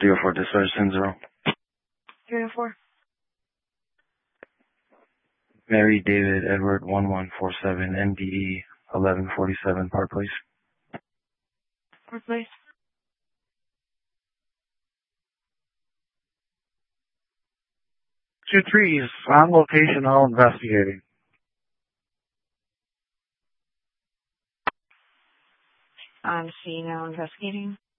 304 dispatch 10-0. 304. Mary David Edward 1147 MDE 1147 Park Place. Park Place. Two trees on location, all investigating. I'm seeing now investigating.